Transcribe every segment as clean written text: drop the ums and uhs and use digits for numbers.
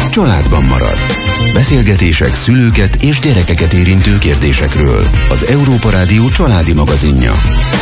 családban marad. Beszélgetések szülőket és gyerekeket érintő kérdésekről. Az Európa Rádió családi magazinja.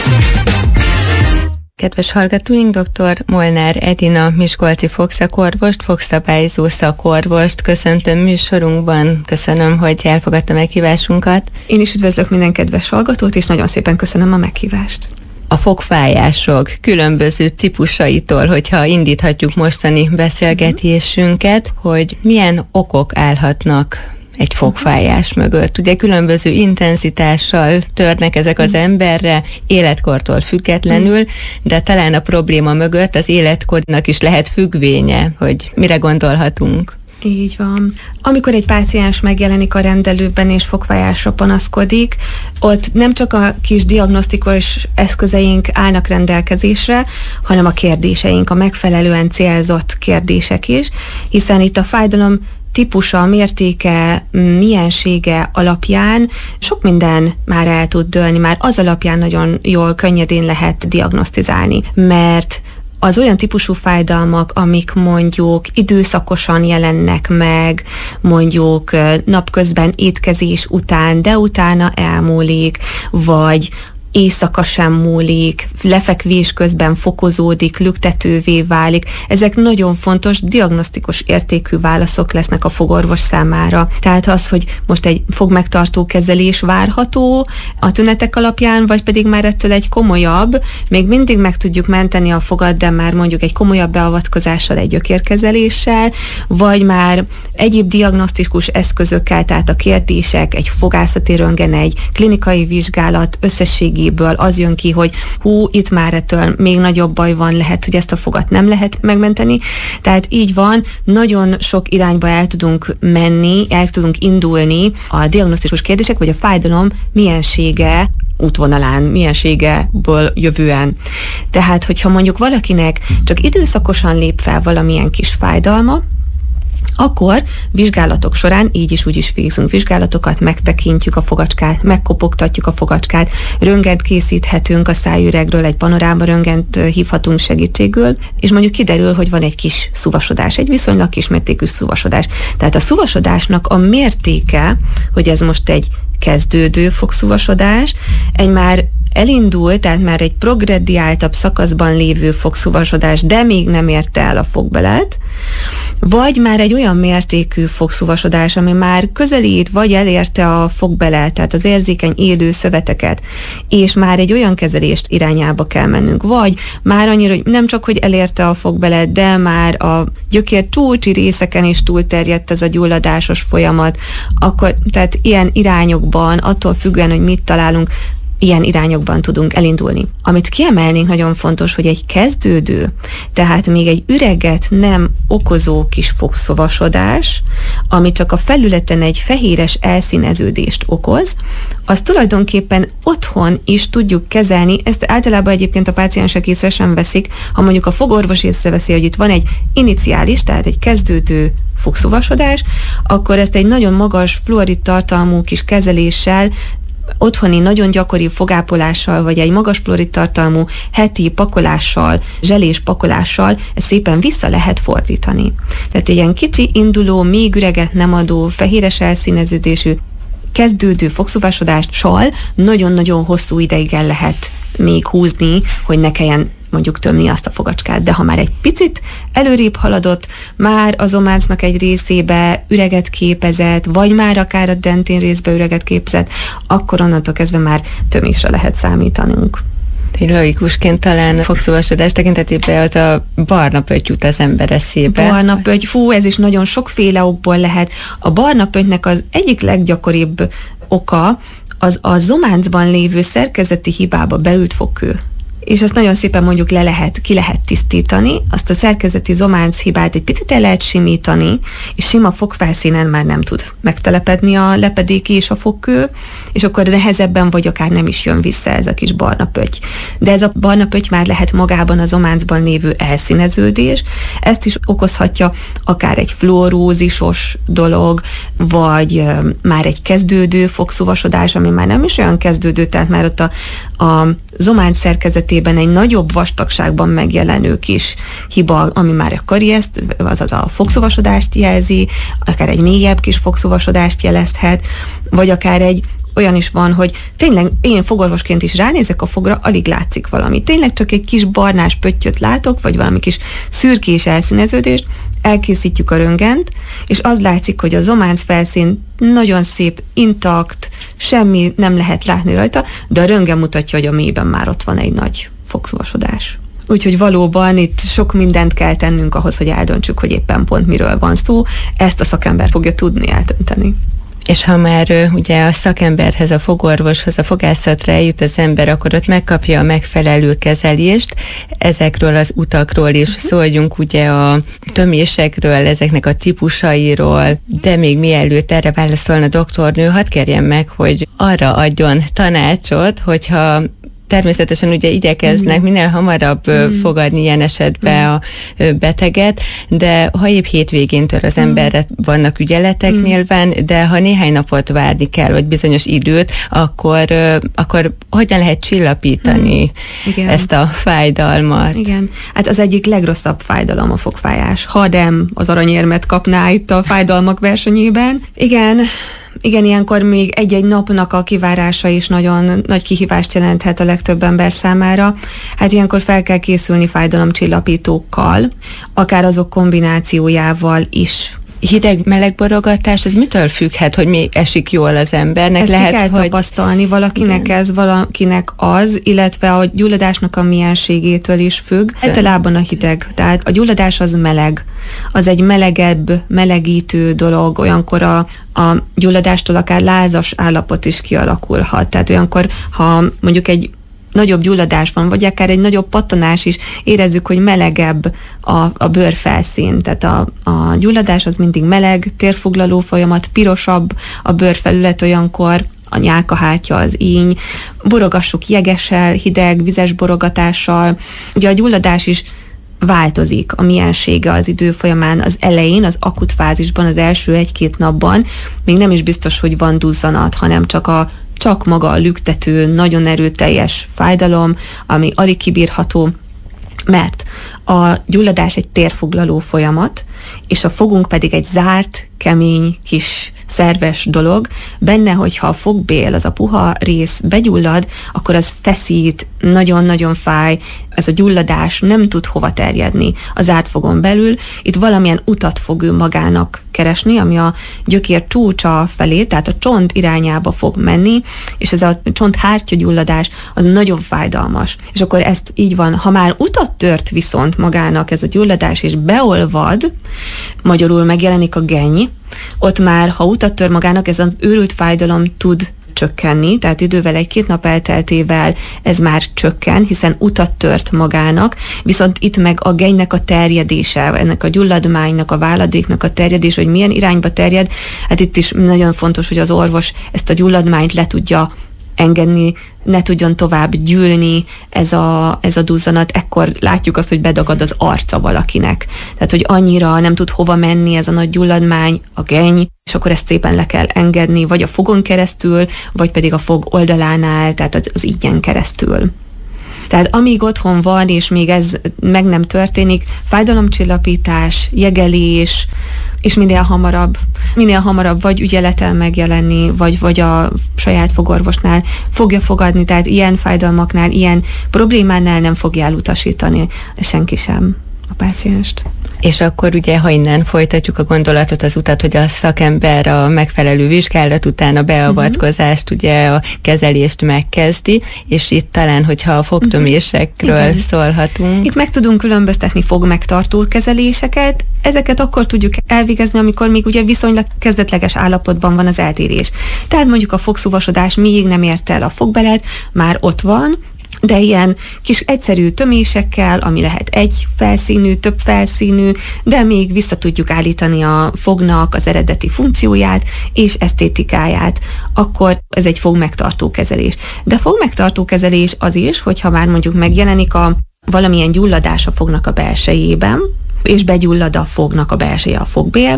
Kedves hallgatóink, dr. Molnár Edina miskolci fogszakorvost, fogszabályzó szakorvost köszöntöm műsorunkban. Köszönöm, hogy elfogadta meghívásunkat. Én is üdvözlök minden kedves hallgatót, és nagyon szépen köszönöm a meghívást. A fogfájások különböző típusaitól, hogyha indíthatjuk mostani beszélgetésünket, hogy milyen okok állhatnak egy fogfájás mögött. Ugye különböző intenzitással törnek ezek az emberre, életkortól függetlenül, de talán a probléma mögött az életkornak is lehet függvénye, hogy mire gondolhatunk. Így van. Amikor egy páciens megjelenik a rendelőben és fogfájásra panaszkodik, ott nem csak a kis diagnosztikus eszközeink állnak rendelkezésre, hanem a kérdéseink, a megfelelően célzott kérdések is, hiszen itt a fájdalom típusa, mértéke, miensége alapján sok minden már el tud dőlni, már az alapján nagyon jól, könnyedén lehet diagnosztizálni, mert az olyan típusú fájdalmak, amik mondjuk időszakosan jelennek meg, mondjuk napközben étkezés után, de utána elmúlik, vagy éjszaka sem múlik, lefekvés közben fokozódik, lüktetővé válik. Ezek nagyon fontos, diagnosztikus értékű válaszok lesznek a fogorvos számára. Tehát az, hogy most egy fogmegtartó kezelés várható a tünetek alapján, vagy pedig már ettől egy komolyabb, még mindig meg tudjuk menteni a fogat, de már mondjuk egy komolyabb beavatkozással, egy gyökérkezeléssel, vagy már egyéb diagnosztikus eszközökkel, tehát a kérdések, egy fogászati röntgen, egy klinikai vizsgálat összességéből az jön ki, hogy itt már ettől még nagyobb baj van, lehet, hogy ezt a fogat nem lehet megmenteni. Tehát így van, nagyon sok irányba el tudunk menni, el tudunk indulni a diagnosztikus kérdések, vagy a fájdalom miensége útvonalán, mienségeből jövően. Tehát, hogyha mondjuk valakinek csak időszakosan lép fel valamilyen kis fájdalma, akkor vizsgálatok során, így is úgy is végzünk vizsgálatokat, megtekintjük a fogacskát, megkopogtatjuk a fogacskát, röntgent készíthetünk a szájüregről, egy panoráma röntgent hívhatunk segítségül, és mondjuk kiderül, hogy van egy kis szuvasodás, egy viszonylag kismértékű szuvasodás. Tehát a szuvasodásnak a mértéke, hogy ez most egy kezdődő fogszuvasodás, egy már elindult, tehát már egy progrediáltabb szakaszban lévő fogszuvasodás, de még nem érte el a fogbelet, vagy már egy olyan mértékű fogszuvasodás, ami már közelít, vagy elérte a fogbelet, tehát az érzékeny élő szöveteket, és már egy olyan kezelést irányába kell mennünk, vagy már annyira, hogy nem csak, hogy elérte a fogbelet, de már a gyökér csúcsi részeken is túlterjedt ez a gyulladásos folyamat, akkor tehát ilyen irányokban, attól függően, hogy mit találunk, ilyen irányokban tudunk elindulni. Amit kiemelnénk, nagyon fontos, hogy egy kezdődő, tehát még egy üreget nem okozó kis fogszuvasodás, ami csak a felületen egy fehéres elszíneződést okoz, az tulajdonképpen otthon is tudjuk kezelni, ezt általában egyébként a páciensek észre sem veszik, ha mondjuk a fogorvos észreveszi, hogy itt van egy iniciális, tehát egy kezdődő fogszuvasodás, akkor ezt egy nagyon magas fluorid tartalmú kis kezeléssel, otthoni nagyon gyakori fogápolással, vagy egy magas fluorid tartalmú heti pakolással, zselés pakolással ezt szépen vissza lehet fordítani. Tehát ilyen kicsi induló, még üreget nem adó, fehéres elszíneződésű, kezdődő fogszúvásodással nagyon-nagyon hosszú ideig el lehet még húzni, hogy ne kelljen mondjuk tömni azt a fogacskát, de ha már egy picit előrébb haladott, már az ománcnak egy részébe üreget képezett, vagy már akár a dentén részbe üreget képezett, akkor onnantól kezdve már tömésre lehet számítanunk. Logikusként talán fogszúvasodás tekintetében az a barna pötty jut az ember eszébe. Barna pötty, ez is nagyon sokféle okból lehet. A barna pöttynek az egyik leggyakoribb oka az a zománcban lévő szerkezeti hibába beült fogkő. És azt nagyon szépen mondjuk ki lehet tisztítani, azt a szerkezeti zománc hibát egy picit el lehet simítani, és sima fogfelszínen már nem tud megtelepedni a lepedék és a fogkő, és akkor nehezebben vagy akár nem is jön vissza ez a kis barna pötty. De ez a barna pötty már lehet magában a zománcban lévő elszíneződés, ezt is okozhatja akár egy fluorózisos dolog, vagy már egy kezdődő fogszúvasodás, ami már nem is olyan kezdődő, tehát már ott a zománc szerkezetében összességében egy nagyobb vastagságban megjelenő kis hiba, ami már a karieszt, azaz a fogszúvasodást jelzi, akár egy mélyebb kis fogszúvasodást jelezhet, vagy akár egy olyan is van, hogy tényleg én fogorvosként is ránézek a fogra, alig látszik valami. Tényleg csak egy kis barnás pöttyöt látok, vagy valami kis szürkés elszíneződést, elkészítjük a röntgent, és az látszik, hogy a zománc felszín nagyon szép, intakt, semmi nem lehet látni rajta, de a röntgen mutatja, hogy a mélyben már ott van egy nagy fogszúvasodás. Úgyhogy valóban itt sok mindent kell tennünk ahhoz, hogy eldöntsük, hogy éppen pont miről van szó. Ezt a szakember fogja tudni eldönteni. És ha már ugye a szakemberhez, a fogorvoshoz, a fogászatra eljut az ember, akkor ott megkapja a megfelelő kezelést. Ezekről az utakról is szóljunk, ugye a tömésekről, ezeknek a típusairól, de még mielőtt erre válaszolna a doktornő, hadd kérjem meg, hogy arra adjon tanácsot, hogyha természetesen ugye igyekeznek minél hamarabb fogadni ilyen esetben a beteget, de ha épp hétvégén tör az emberre, vannak ügyeletek nyilván, de ha néhány napot várni kell, vagy bizonyos időt, akkor hogyan lehet csillapítani ezt a fájdalmat? Igen, hát az egyik legrosszabb fájdalom a fogfájás. Ha nem az aranyérmet kapná itt a fájdalmak versenyében. Igen, ilyenkor még egy-egy napnak a kivárása is nagyon nagy kihívást jelenthet a legtöbb ember számára. Hát ilyenkor fel kell készülni fájdalomcsillapítókkal, akár azok kombinációjával is. Hideg-meleg borogatás, ez mitől függhet, hogy mi esik jól az embernek? Ezt lehet, kell tapasztalni, valakinek igen. Ez, valakinek az, illetve a gyulladásnak a mienségétől is függ. Általában a hideg, tehát a gyulladás az meleg. Az egy melegebb, melegítő dolog, olyankor a gyulladástól akár lázas állapot is kialakulhat. Tehát olyankor, ha mondjuk egy nagyobb gyulladás van, vagy akár egy nagyobb pattanás is, érezzük, hogy melegebb a bőrfelszín. Tehát a gyulladás az mindig meleg, térfoglaló folyamat, pirosabb a bőrfelület olyankor, a nyálkahártya, az íny. Borogassuk jegessel, hideg, vizes borogatással. Ugye a gyulladás is változik a miensége az idő folyamán. Az elején, az akut fázisban, az első 1-2 napban még nem is biztos, hogy van duzzanat, hanem csak maga a lüktető, nagyon erőteljes fájdalom, ami alig kibírható, mert a gyulladás egy térfoglaló folyamat, és a fogunk pedig egy zárt, kemény, kis szerves dolog. Benne, hogyha a fogbél, az a puha rész begyullad, akkor az feszít, nagyon-nagyon fáj, ez a gyulladás nem tud hova terjedni az átfogon belül. Itt valamilyen utat fog ő magának keresni, ami a gyökér csúcsa felé, tehát a csont irányába fog menni, és ez a csonthártya gyulladás az nagyon fájdalmas. És akkor ezt így van, ha már utat tört viszont magának ez a gyulladás, és beolvad, magyarul megjelenik a genny, ott már, ha utat tör magának, ez az őrült fájdalom tud csökkenni, tehát idővel 1-2 nap elteltével ez már csökken, hiszen utat tört magának, viszont itt meg a gennynek a terjedése, ennek a gyulladmánynak, a váladéknak a terjedés, hogy milyen irányba terjed, hát itt is nagyon fontos, hogy az orvos ezt a gyulladmányt le tudja engedni, ne tudjon tovább gyűlni ez a duzzanat, ekkor látjuk azt, hogy bedagad az arca valakinek. Tehát, hogy annyira nem tud hova menni ez a nagy gyulladmány, a genny, és akkor ezt szépen le kell engedni, vagy a fogon keresztül, vagy pedig a fog oldalánál, tehát az ígyen keresztül. Tehát amíg otthon van, és még ez meg nem történik, fájdalomcsillapítás, jegelés, és minél hamarabb vagy ügyeletel megjelenni, vagy a saját fogorvosnál fogja fogadni, tehát ilyen fájdalmaknál, ilyen problémánál nem fogja elutasítani senki sem a pácienst. És akkor ugye, ha innen folytatjuk a gondolatot, az utat, hogy a szakember a megfelelő vizsgálat után a beavatkozást, ugye a kezelést megkezdi, és itt talán, hogyha a fogtömésekről szólhatunk. Itt meg tudunk különböztetni fogmegtartó kezeléseket, ezeket akkor tudjuk elvégezni, amikor még ugye viszonylag kezdetleges állapotban van az eltérés. Tehát mondjuk a fogszúvasodás még nem ért el a fogbelet, már ott van, de ilyen kis egyszerű tömésekkel, ami lehet egy felszínű, több felszínű, de még vissza tudjuk állítani a fognak az eredeti funkcióját és esztétikáját, akkor ez egy fogmegtartó kezelés. De fogmegtartó kezelés az is, hogyha már mondjuk megjelenik valamilyen gyulladás a fognak a belsejében, és begyullad a fognak a belseje, a fogbél,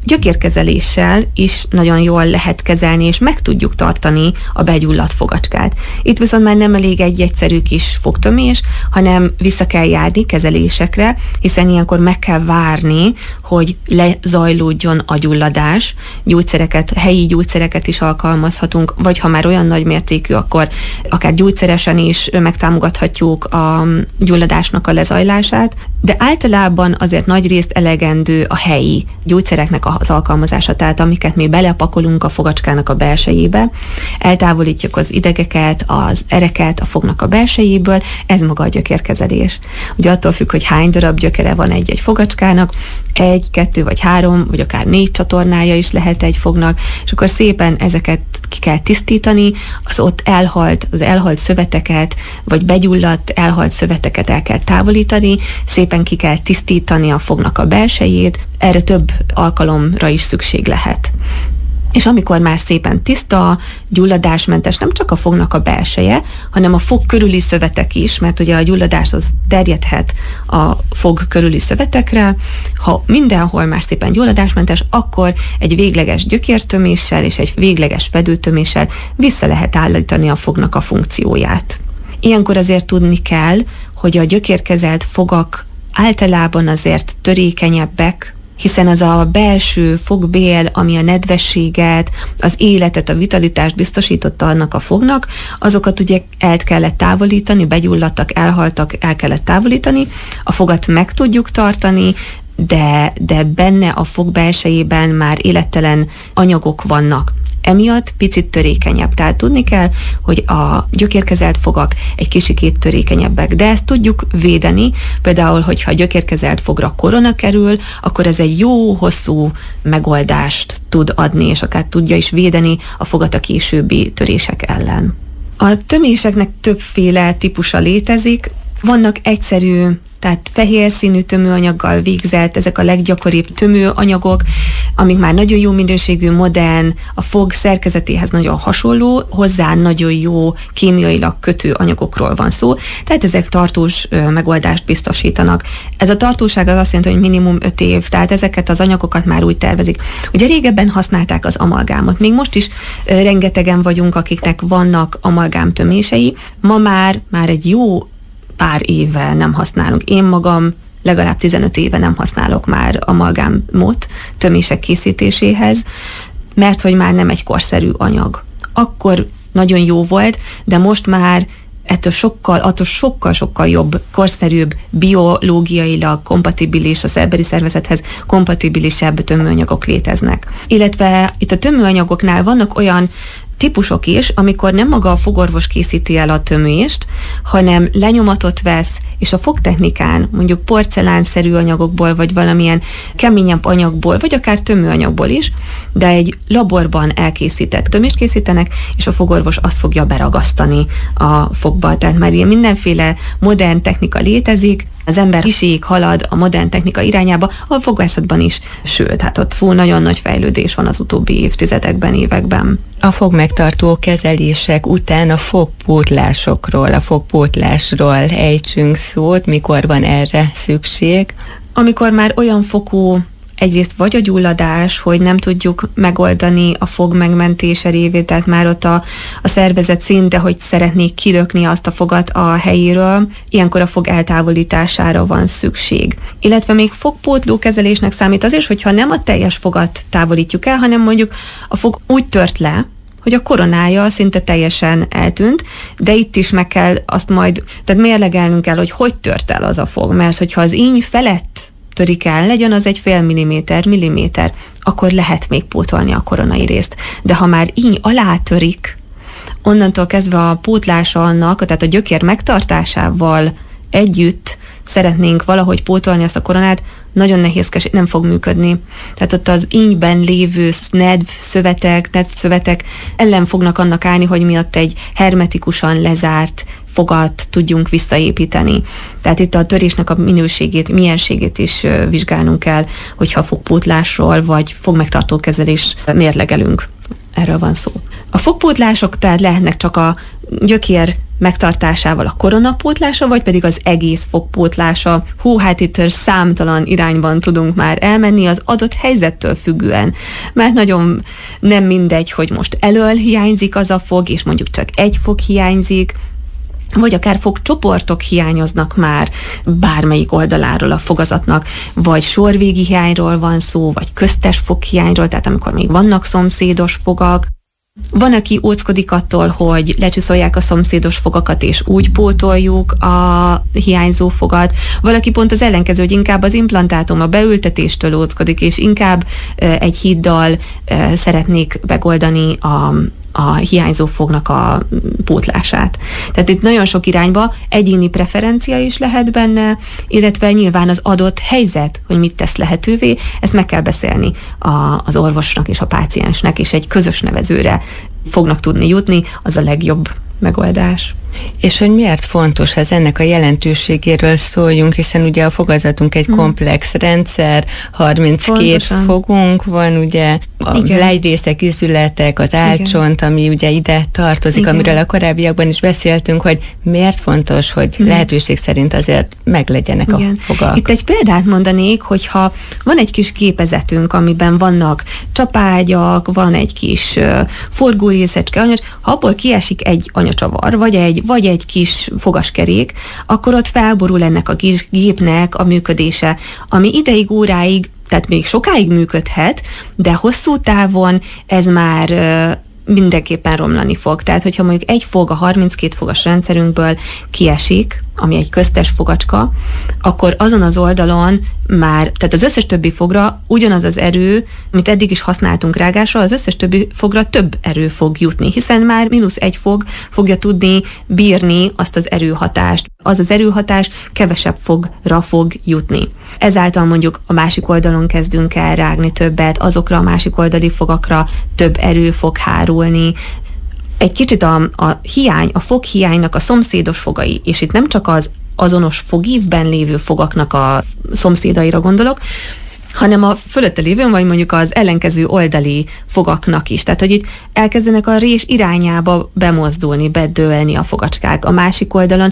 gyökérkezeléssel is nagyon jól lehet kezelni, és meg tudjuk tartani a begyulladt fogacskát. Itt viszont már nem elég egy egyszerű kis fogtömés, hanem vissza kell járni kezelésekre, hiszen ilyenkor meg kell várni, hogy lezajlódjon a gyulladás. Helyi gyógyszereket is alkalmazhatunk, vagy ha már olyan nagy mértékű, akkor akár gyógyszeresen is megtámogathatjuk a gyulladásnak a lezajlását, de általában azért nagyrészt elegendő a helyi gyógyszereknek az alkalmazása, tehát amiket mi belepakolunk a fogacskának a belsejébe, eltávolítjuk az idegeket, az ereket a fognak a belsejéből, ez maga a gyökérkezelés. Ugye attól függ, hogy hány darab gyökere van egy fogacskának, 1, 2 vagy 3, vagy akár 4 csatornája is lehet egy fognak, és akkor szépen ezeket ki kell tisztítani, az ott elhalt szöveteket, vagy begyulladt, elhalt szöveteket el kell távolítani, szépen ki kell tisztítani a fognak a belsejét, erre több alkalomra is szükség lehet. És amikor már szépen tiszta, gyulladásmentes nem csak a fognak a belseje, hanem a fog körüli szövetek is, mert ugye a gyulladás az terjedhet a fog körüli szövetekre, ha mindenhol már szépen gyulladásmentes, akkor egy végleges gyökértöméssel és egy végleges fedőtöméssel vissza lehet állítani a fognak a funkcióját. Ilyenkor azért tudni kell, hogy a gyökérkezelt fogak általában azért törékenyebbek, hiszen az a belső fogbél, ami a nedvességet, az életet, a vitalitást biztosította annak a fognak, azokat ugye el kellett távolítani, begyulladtak, elhaltak, el kellett távolítani, a fogat meg tudjuk tartani, de benne a fog belsejében már élettelen anyagok vannak. Emiatt picit törékenyebb. Tehát tudni kell, hogy a gyökérkezelt fogak egy kicsikét törékenyebbek, de ezt tudjuk védeni. Például, hogyha a gyökérkezelt fogra korona kerül, akkor ez egy jó, hosszú megoldást tud adni, és akár tudja is védeni a fogat a későbbi törések ellen. A töméseknek többféle típusa létezik. Vannak egyszerű, tehát fehér színű tömőanyaggal végzett, ezek a leggyakoribb tömőanyagok, amik már nagyon jó minőségű, modern, a fog szerkezetéhez nagyon hasonló, hozzá nagyon jó kémiailag kötő anyagokról van szó, tehát ezek tartós megoldást biztosítanak. Ez a tartóság az azt jelenti, hogy minimum 5 év, tehát ezeket az anyagokat már úgy tervezik. Ugye régebben használták az amalgámot, még most is rengetegen vagyunk, akiknek vannak amalgám tömései, ma már egy jó pár éve nem használunk. Én magam legalább 15 éve nem használok már amalgámot tömések készítéséhez, mert hogy már nem egy korszerű anyag. Akkor nagyon jó volt, de most már attól sokkal jobb, korszerűbb, biológiailag kompatibilis, az emberi szervezethez kompatibilisebb tömőanyagok léteznek. Illetve itt a tömőanyagoknál vannak olyan típusok is, amikor nem maga a fogorvos készíti el a tömést, hanem lenyomatot vesz, és a fogtechnikán, mondjuk porcelánszerű anyagokból, vagy valamilyen keményebb anyagból, vagy akár tömőanyagból is, de egy laborban elkészített tömést készítenek, és a fogorvos azt fogja beragasztani a fogba. Tehát már ilyen mindenféle modern technika létezik, az ember iség halad a modern technika irányába, a fogvászatban is, sőt, hát ott nagyon nagy fejlődés van az utóbbi évtizedekben, években. A fogmegtartó kezelések után a fogpótlásról ejtsünk szót, mikor van erre szükség? Amikor már olyan fokú egyrészt vagy a gyulladás, hogy nem tudjuk megoldani a fog megmentése révén, tehát már ott a szervezet szinte, hogy szeretnék kilökni azt a fogat a helyéről, ilyenkor a fog eltávolítására van szükség. Illetve még fogpótló kezelésnek számít az is, hogyha nem a teljes fogat távolítjuk el, hanem mondjuk a fog úgy tört le, hogy a koronája szinte teljesen eltűnt, de itt is meg kell azt tehát mérlegelnünk kell, hogy tört el az a fog, mert hogyha az íny felett törik el, legyen az egy fél milliméter, akkor lehet még pótolni a koronai részt. De ha már íny alá törik, onnantól kezdve a pótlása annak, tehát a gyökér megtartásával együtt szeretnénk valahogy pótolni azt a koronát, nagyon nehézkes, nem fog működni. Tehát ott az ínyben lévő nedvszövetek ellen fognak annak állni, hogy miatt egy hermetikusan lezárt fogat tudjunk visszaépíteni. Tehát itt a törésnek a minőségét, mienségét is vizsgálnunk kell, hogyha fogpótlásról vagy fogmegtartó kezelés mérlegelünk. Erről van szó. A fogpótlások tehát lehetnek csak a gyökér megtartásával a koronapótlása, vagy pedig az egész fog pótlása. Hát itt számtalan irányban tudunk már elmenni az adott helyzettől függően, mert nagyon nem mindegy, hogy most elől hiányzik az a fog, és mondjuk csak egy fog hiányzik, vagy akár fogcsoportok hiányoznak már bármelyik oldaláról a fogazatnak, vagy sorvégi hiányról van szó, vagy köztes foghiányról, tehát amikor még vannak szomszédos fogak. Van, aki óckodik attól, hogy lecsiszolják a szomszédos fogakat, és úgy pótoljuk a hiányzó fogat. Valaki pont az ellenkező, hogy inkább az implantátum, a beültetéstől óckodik, és inkább egy híddal szeretnék megoldani a hiányzó fognak a pótlását. Tehát itt nagyon sok irányba egyéni preferencia is lehet benne, illetve nyilván az adott helyzet, hogy mit tesz lehetővé, ezt meg kell beszélni az orvosnak és a páciensnek, és egy közös nevezőre fognak tudni jutni, az a legjobb megoldás. És hogy miért fontos, ez ennek a jelentőségéről szóljunk, hiszen ugye a fogazatunk egy komplex rendszer, 32 Pontosan. fogunk van, ugye a lejtrészek, izületek, az álcsont, ami ugye ide tartozik, amiről a korábbiakban is beszéltünk, hogy miért fontos, hogy lehetőség szerint azért meglegyenek a fogak. Itt egy példát mondanék, hogyha van egy kis gépezetünk, amiben vannak csapágyak, van egy kis forgórészecske, ha abból kiesik egy anyacsavar, vagy egy kis fogaskerék, akkor ott felborul ennek a kis gépnek a működése, ami ideig, óráig, tehát még sokáig működhet, de hosszú távon ez már mindenképpen romlani fog. Tehát, hogyha mondjuk egy fog a 32 fogas rendszerünkből kiesik, ami egy köztes fogacska, akkor azon az oldalon már, tehát az összes többi fogra ugyanaz az erő, amit eddig is használtunk rágásra, az összes többi fogra több erő fog jutni, hiszen már -1 fog fogja tudni bírni azt az erőhatást. Az az erőhatás kevesebb fogra fog jutni. Ezáltal mondjuk a másik oldalon kezdünk el rágni többet, azokra a másik oldali fogakra több erő fog hárulni. Egy kicsit a foghiánynak a szomszédos fogai, és itt nem csak az azonos fogívben lévő fogaknak a szomszédaira gondolok, hanem a fölötte lévőn, vagy mondjuk az ellenkező oldali fogaknak is. Tehát, hogy itt elkezdenek a rés irányába bemozdulni, bedőlni a fogacskák. A másik oldalon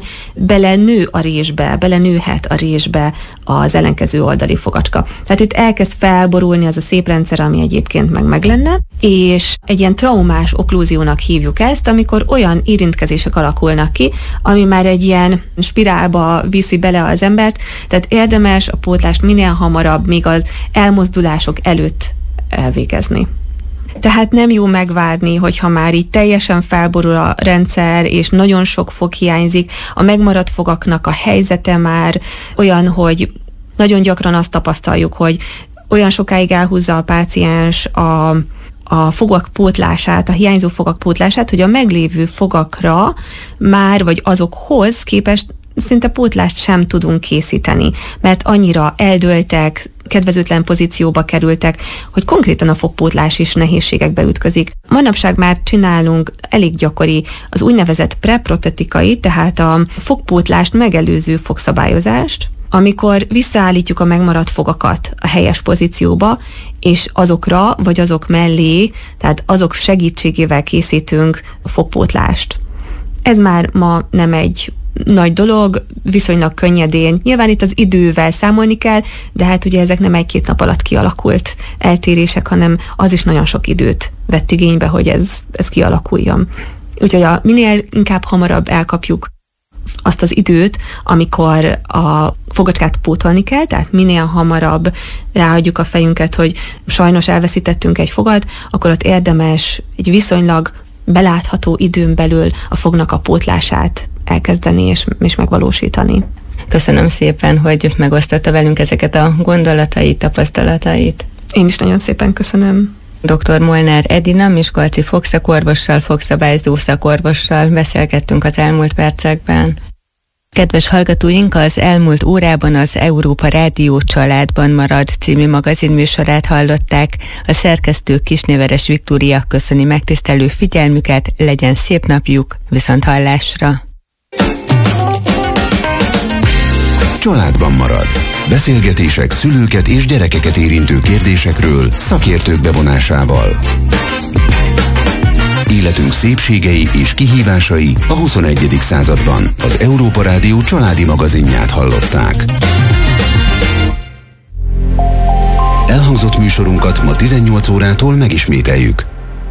belenőhet a résbe az ellenkező oldali fogacska. Tehát itt elkezd felborulni az a szép rendszer, ami egyébként meg lenne, és egy ilyen traumás oklúziónak hívjuk ezt, amikor olyan érintkezések alakulnak ki, ami már egy ilyen spirálba viszi bele az embert, tehát érdemes a pótlást minél hamarabb, még az elmozdulások előtt elvégezni. Tehát nem jó megvárni, hogyha már így teljesen felborul a rendszer, és nagyon sok fog hiányzik, a megmaradt fogaknak a helyzete már olyan, hogy nagyon gyakran azt tapasztaljuk, hogy olyan sokáig elhúzza a páciens a fogak pótlását, a hiányzó fogak pótlását, hogy a meglévő fogakra már, vagy azokhoz képest szinte pótlást sem tudunk készíteni, mert annyira eldőltek, kedvezőtlen pozícióba kerültek, hogy konkrétan a fogpótlás is nehézségekbe ütközik. Manapság már csinálunk elég gyakori az úgynevezett preprotetikai, tehát a fogpótlást megelőző fogszabályozást, amikor visszaállítjuk a megmaradt fogakat a helyes pozícióba, és azokra, vagy azok mellé, tehát azok segítségével készítünk a fogpótlást. Ez már ma nem egy nagy dolog, viszonylag könnyedén. Nyilván itt az idővel számolni kell, de hát ugye ezek nem 1-2 nap alatt kialakult eltérések, hanem az is nagyon sok időt vett igénybe, hogy ez kialakuljon. Úgyhogy minél inkább hamarabb elkapjuk azt az időt, amikor a fogacskát pótolni kell, tehát minél hamarabb ráadjuk a fejünket, hogy sajnos elveszítettünk egy fogat, akkor ott érdemes egy viszonylag belátható időn belül a fognak a pótlását elkezdeni és megvalósítani. Köszönöm szépen, hogy megosztotta velünk ezeket a gondolatait, tapasztalatait. Én is nagyon szépen köszönöm. Dr. Molnár Edina, miskolci fogszakorvossal, fogszabályzó szakorvossal beszélgettünk az elmúlt percekben. Kedves hallgatóink, az elmúlt órában az Európa Rádió Családban marad című magazinműsorát hallották. A szerkesztő Kisnéveres Viktória köszöni megtisztelő figyelmüket, legyen szép napjuk, viszonthallásra! Családban marad. Beszélgetések szülőket és gyerekeket érintő kérdésekről szakértők bevonásával. életünk szépségei és kihívásai a 21. században. Az Európa Rádió családi magazinját hallották. Elhangzott műsorunkat ma 18 órától megismételjük.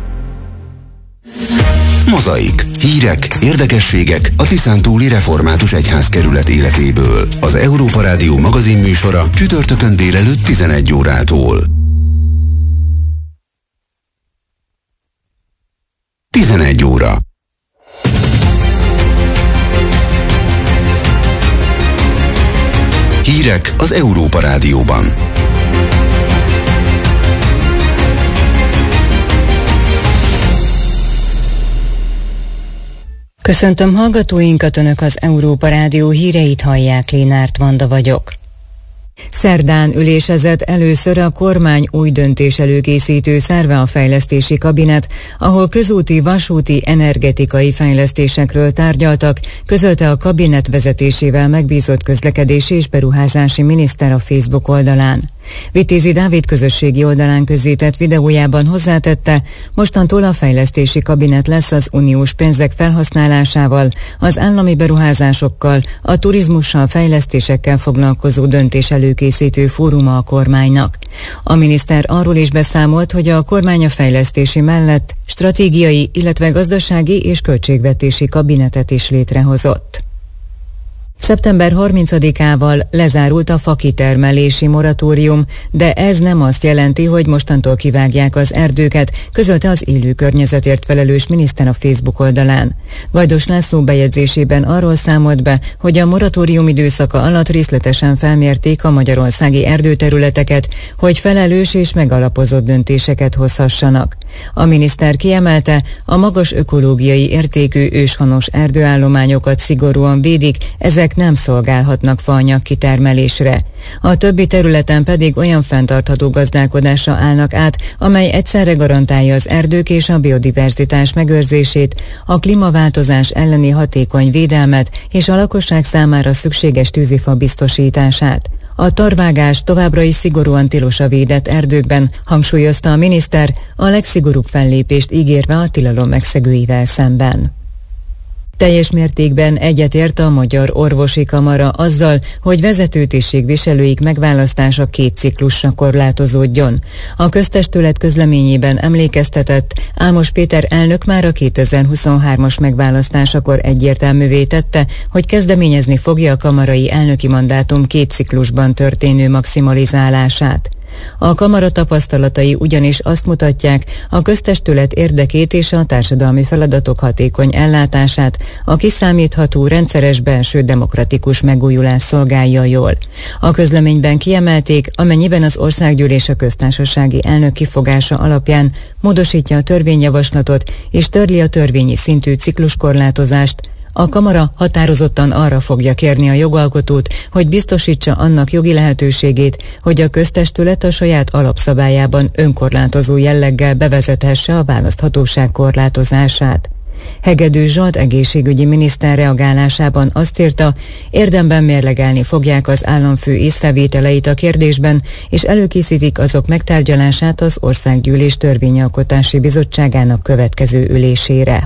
Mozaik. Hírek, érdekességek a Tiszántúli Református Egyházkerület életéből. Az Európa Rádió magazin műsora csütörtökön délelőtt 11 órától. 11 óra. Hírek az Európa Rádióban. Köszöntöm hallgatóinkat, Önök az Európa Rádió híreit hallják, Lénárt Vanda vagyok. Szerdán ülésezett először a kormány új döntés előkészítő szerve, a fejlesztési kabinet, ahol közúti, vasúti, energetikai fejlesztésekről tárgyaltak, közölte a kabinet vezetésével megbízott közlekedési és beruházási miniszter a Facebook oldalán. Vitézi Dávid közösségi oldalán közzétett videójában hozzátette, mostantól a fejlesztési kabinet lesz az uniós pénzek felhasználásával, az állami beruházásokkal, a turizmussal, fejlesztésekkel foglalkozó döntés előkészítő fóruma a kormánynak. A miniszter arról is beszámolt, hogy a kormány a fejlesztési mellett stratégiai, illetve gazdasági és költségvetési kabinetet is létrehozott. Szeptember 30-ával lezárult a fakitermelési moratórium, de ez nem azt jelenti, hogy mostantól kivágják az erdőket, közölte az élő környezetért felelős miniszter a Facebook oldalán. Gajdos László bejegyzésében arról számolt be, hogy a moratórium időszaka alatt részletesen felmérték a magyarországi erdőterületeket, hogy felelős és megalapozott döntéseket hozhassanak. A miniszter kiemelte, a magas ökológiai értékű őshonos erdőállományokat szigorúan védik, ezek nem szolgálhatnak faanyag kitermelésre. A többi területen pedig olyan fenntartható gazdálkodásra állnak át, amely egyszerre garantálja az erdők és a biodiverzitás megőrzését, a klímaváltozás elleni hatékony védelmet és a lakosság számára szükséges tűzifa biztosítását. A tarvágás továbbra is szigorúan tilos a védett erdőkben, hangsúlyozta a miniszter, a legszigorúbb fellépést ígérve a tilalom megszegőivel szemben. Teljes mértékben egyetért a Magyar Orvosi Kamara azzal, hogy vezetőtisztségviselőik megválasztása 2 ciklusra korlátozódjon. A köztestület közleményében emlékeztetett, Ámos Péter elnök már a 2023-as megválasztásakor egyértelművé tette, hogy kezdeményezni fogja a kamarai elnöki mandátum 2 ciklusban történő maximalizálását. A kamara tapasztalatai ugyanis azt mutatják, a köztestület érdekét és a társadalmi feladatok hatékony ellátását a kiszámítható, rendszeres belső demokratikus megújulás szolgálja jól. A közleményben kiemelték, amennyiben az Országgyűlés a köztársasági elnök kifogása alapján módosítja a törvényjavaslatot és törli a törvényi szintű cikluskorlátozást, a kamara határozottan arra fogja kérni a jogalkotót, hogy biztosítsa annak jogi lehetőségét, hogy a köztestület a saját alapszabályában önkorlátozó jelleggel bevezethesse a választhatóság korlátozását. Hegedűs Zsolt egészségügyi miniszter reagálásában azt írta, érdemben mérlegelni fogják az államfő észrevételeit a kérdésben, és előkészítik azok megtárgyalását az Országgyűlés Törvényalkotási Bizottságának következő ülésére.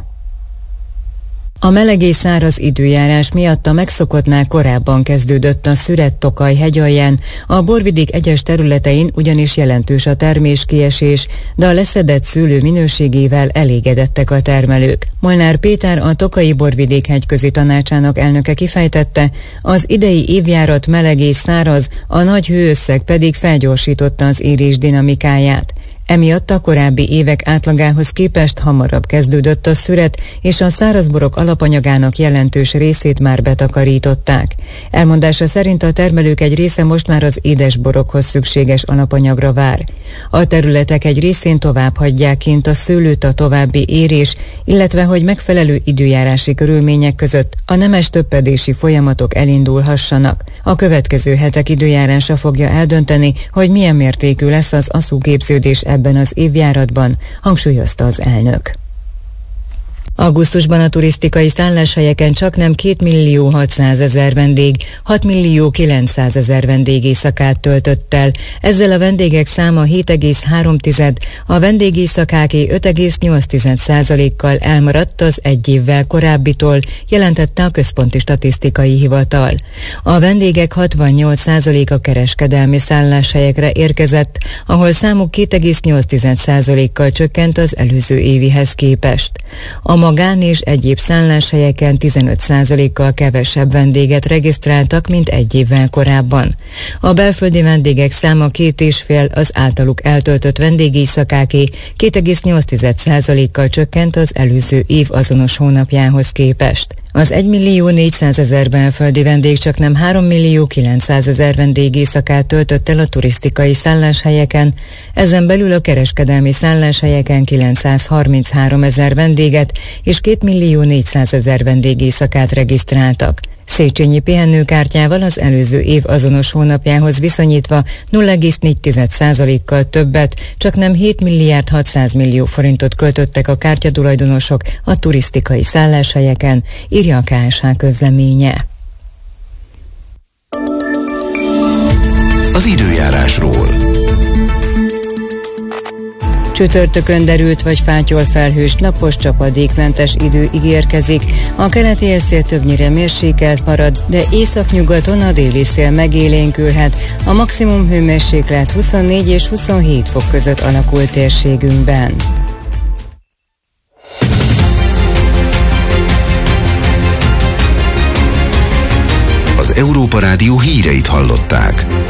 A meleg és száraz időjárás miatt a megszokottnál korábban kezdődött a Szüret-Tokaj hegyalján, a borvidék egyes területein ugyanis jelentős a terméskiesés, de a leszedett szőlő minőségével elégedettek a termelők. Molnár Péter, a Tokaji Borvidék hegyközi tanácsának elnöke kifejtette, az idei évjárat meleg és száraz, a nagy hőösszeg pedig felgyorsította az érés dinamikáját. Emiatt a korábbi évek átlagához képest hamarabb kezdődött a szüret, és a szárazborok alapanyagának jelentős részét már betakarították. Elmondása szerint a termelők egy része most már az édesborokhoz szükséges alapanyagra vár. A területek egy részén tovább hagyják kint a szőlőt a további érés, illetve hogy megfelelő időjárási körülmények között a nemes töppedési folyamatok elindulhassanak. A következő hetek időjárása fogja eldönteni, hogy milyen mértékű lesz az aszúképződés ebben az évjáratban, hangsúlyozta az elnök. Augusztusban a turisztikai szálláshelyeken csaknem 2.600.000 vendég, 6.900.000 vendégéjszakát töltött el. Ezzel a vendégek száma 7,3, a vendégéjszakáké 5,8%-kal elmaradt az egy évvel korábbitól, jelentette a Központi Statisztikai Hivatal. A vendégek 68%-a kereskedelmi szálláshelyekre érkezett, ahol számuk 2,8%-kal csökkent az előző évihez képest. A magán és egyéb szálláshelyeken 15%-kal kevesebb vendéget regisztráltak, mint egy évvel korábban. A belföldi vendégek száma 2,5, az általuk eltöltött vendégéjszakáké 2,8%-kal csökkent az előző év azonos hónapjához képest. Az 1.400.000 belföldi vendég csaknem 3.900.000 vendégéjszakát töltött el a turisztikai szálláshelyeken, ezen belül a kereskedelmi szálláshelyeken 933.000 vendéget és 2.400.000 vendégéjszakát regisztráltak. Széchenyi pihenőkártyával az előző év azonos hónapjához viszonyítva 0,4%-kal többet, csaknem 7.600.000.000 forintot költöttek a kártyatulajdonosok a turisztikai szálláshelyeken, írja a KSH közleménye. Az időjárásról. Csütörtökön derült vagy fátyol felhős, napos, csapadékmentes idő ígérkezik. A keleti eszél többnyire mérsékelt marad, de északnyugaton a déli szél megélénkülhet. A maximum hőmérséklet 24 és 27 fok között alakul térségünkben. Az Európa Rádió híreit hallották.